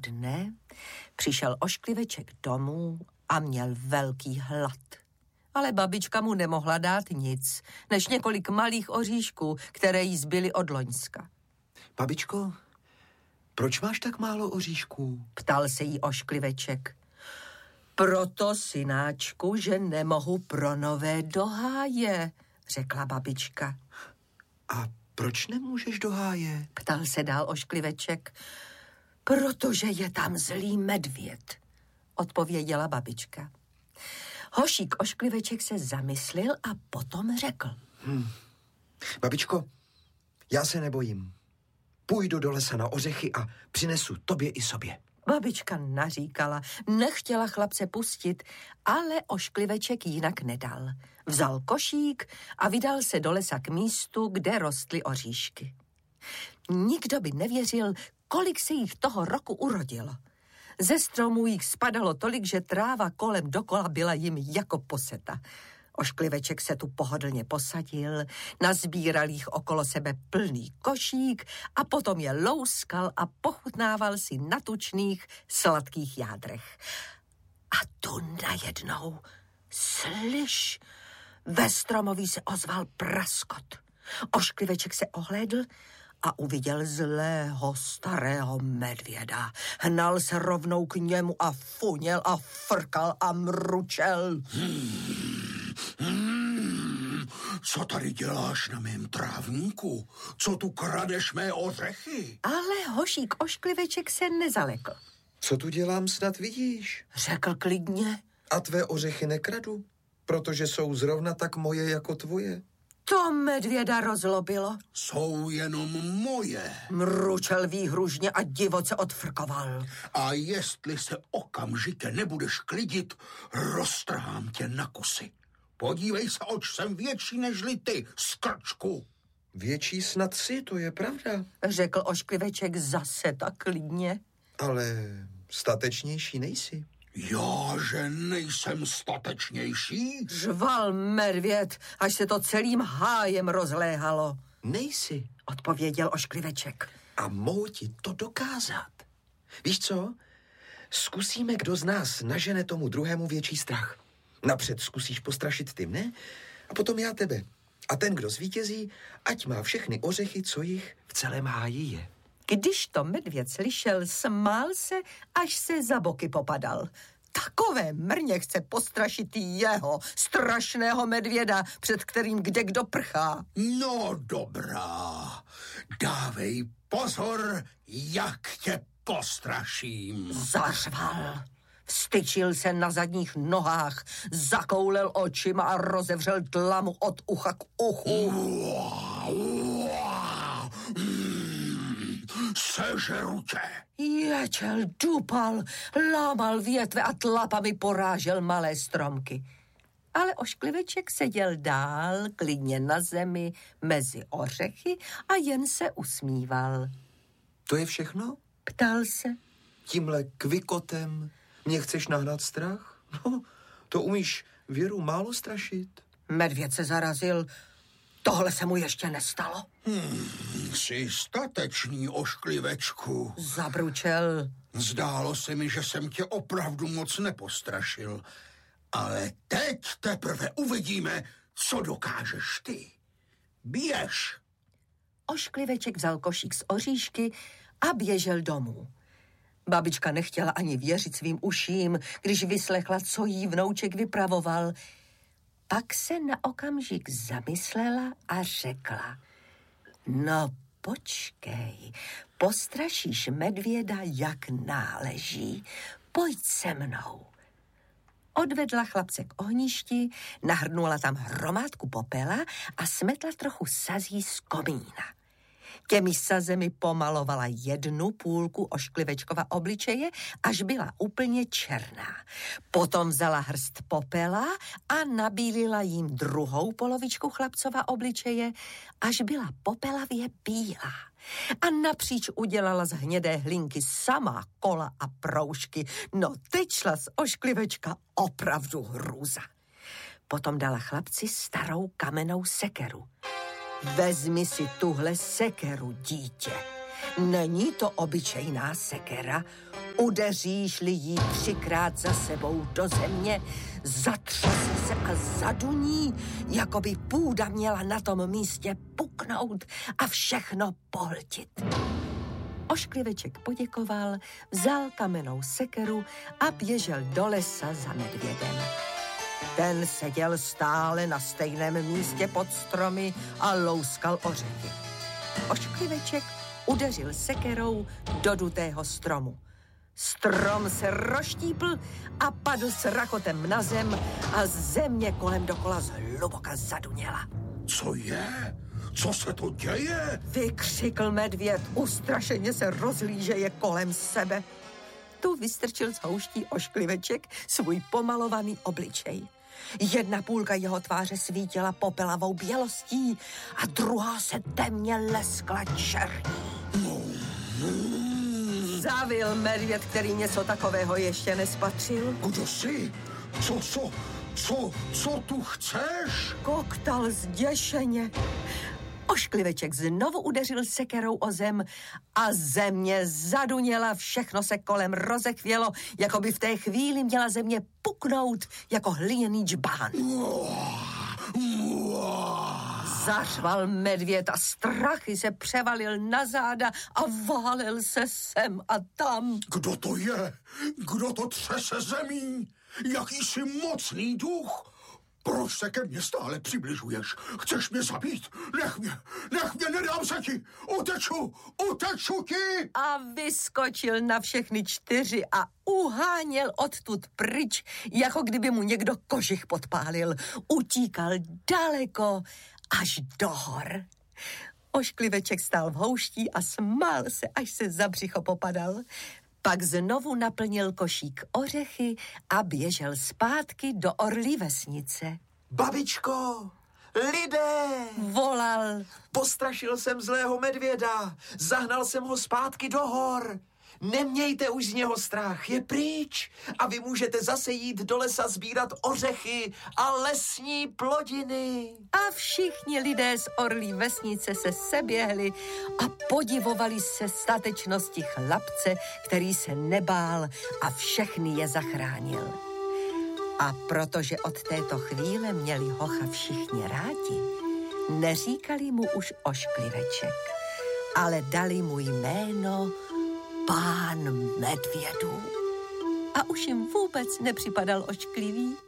dne přišel oškliveček domů a měl velký hlad. Ale babička mu nemohla dát nic, než několik malých oříšků, které jí zbyly od loňska. Babičko, proč máš tak málo oříšků? Ptal se jí oškliveček. Proto, synáčku, že nemohu pro nové do háje, řekla babička. A proč nemůžeš do háje? Ptal se dál oškliveček. Protože je tam zlý medvěd, odpověděla babička. Hošík oškliveček se zamyslel a potom řekl. Babičko, já se nebojím. Půjdu do lesa na ořechy a přinesu tobě i sobě. Babička naříkala, nechtěla chlapce pustit, ale oškliveček jinak nedal. Vzal košík a vydal se do lesa k místu, kde rostly oříšky. Nikdo by nevěřil, kolik se jich toho roku urodilo. Ze stromů jich spadalo tolik, že tráva kolem dokola byla jim jako poseta. Oškliveček se tu pohodlně posadil, nazbíral jich okolo sebe plný košík a potom je louskal a pochutnával si na tučných, sladkých jádrech. A tu najednou, slyš, ve stromoví se ozval praskot. Oškliveček se ohlédl a uviděl zlého starého medvěda. Hnal se rovnou k němu a funěl a frkal a mručel. Co tady děláš na mém trávníku? Co tu kradeš mé ořechy? Ale hošík oškliveček se nezalekl. Co tu dělám, snad vidíš? Řekl klidně. A tvé ořechy nekradu, protože jsou zrovna tak moje jako tvoje. To medvěda rozlobilo. Jsou jenom moje. Mručel výhružně a divoce odfrkoval. A jestli se okamžitě nebudeš klidit, roztrhám tě na kusy. Podívej se, oč jsem větší nežli ty, skrčku. Větší snad si, to je pravda. Řekl oškliveček zase tak klidně. Ale statečnější nejsi. Já, že nejsem statečnější? Řval medvěd, až se to celým hájem rozléhalo. Nejsi, odpověděl oškliveček. A mohu ti to dokázat. Víš co? Zkusíme, kdo z nás nažene tomu druhému větší strach. Napřed zkusíš postrašit ty mne a potom já tebe. A ten, kdo zvítězí, ať má všechny ořechy, co jich v celém háji je. Když to medvěd slyšel, smál se, až se za boky popadal. Takové mrně chce postrašit jeho, strašného medvěda, před kterým kdekdo prchá. No dobrá, dávej pozor, jak tě postraším. Zařval. Vstyčil se na zadních nohách, zakoulel očima a rozevřel dlamu od ucha k uchu. Sežeru tě. Ječel, dupal, lámal větve a tlapami porážel malé stromky. Ale oškliveček seděl dál, klidně na zemi, mezi ořechy a jen se usmíval. To je všechno? Ptal se. Tímhle kvikotem mě chceš nahnat strach? No, to umíš Věru málo strašit. Medvěd se zarazil. Tohle se mu ještě nestalo. Jsi statečný, ošklivečku. Zabručel. Zdálo se mi, že jsem tě opravdu moc nepostrašil. Ale teď teprve uvidíme, co dokážeš ty. Běž. Oškliveček vzal košík z oříšky a běžel domů. Babička nechtěla ani věřit svým uším, když vyslechla, co jí vnouček vypravoval. Pak se na okamžik zamyslela a řekla. No počkej, postrašíš medvěda, jak náleží. Pojď se mnou. Odvedla chlapce k ohništi, nahrnula tam hromádku popela a smetla trochu sazí z komína. Těmi sazemi pomalovala jednu půlku ošklivečkova obličeje, až byla úplně černá. Potom vzala hrst popela a nabílila jim druhou polovičku chlapcova obličeje, až byla popelavě bílá. A napříč udělala z hnědé hlinky samá kola a proužky. No teď šla z ošklivečka opravdu hrůza. Potom dala chlapci starou kamennou sekeru. Vezmi si tuhle sekeru, dítě. Není to obyčejná sekera. Udeříš-li jí 3krát za sebou do země, zatřese se a zaduní, jako by půda měla na tom místě puknout a všechno pohltit. Oškliveček poděkoval, vzal kamennou sekeru a běžel do lesa za medvědem. Ten seděl stále na stejném místě pod stromy a louskal ořechy. Oškliveček udeřil sekerou do dutého stromu. Strom se rozštípl a padl s rakotem na zem a země kolem dokola zhluboka zaduněla. Co je? Co se to děje? Vykřikl medvěd, ustrašeně se rozhlížeje kolem sebe. Tu vystrčil z houští oškliveček svůj pomalovaný obličej. Jedna půlka jeho tváře svítila popelavou bělostí a druhá se temně leskla černí. Zavil medvěd, který něco takového ještě nespatřil. Kdo jsi? Co tu chceš? Koktal zděšeně. Oškliveček znovu udeřil sekerou o zem a země zaduněla, všechno se kolem rozechvělo, jako by v té chvíli měla země puknout jako hliněný džbán. Zařval medvěd a strachy se převalil na záda a válel se sem a tam. Kdo to je? Kdo to třese zemí? Jakýsi mocný duch? Proč se ke mně stále přibližuješ? Chceš mě zabít? Nech mě, nedám se ti! Uteču ti! A vyskočil na všechny 4 a uháněl odtud pryč, jako kdyby mu někdo kožich podpálil. Utíkal daleko, až do hor. Oškliveček stál v houští a smál se, až se za břicho popadal. Pak znovu naplnil košík ořechy a běžel zpátky do orlí vesnice. Babičko, lidé! Volal. Postrašil jsem zlého medvěda, zahnal jsem ho zpátky do hor. Nemějte už z něho strach, je pryč a vy můžete zase jít do lesa sbírat ořechy a lesní plodiny. A všichni lidé z orlí vesnice se seběhli a podivovali se statečnosti chlapce, který se nebál a všechny je zachránil. A protože od této chvíle měli hocha všichni rádi, neříkali mu už Oškliveček, ale dali mu jméno Pán medvědů. A už jim vůbec nepřipadal ošklivý.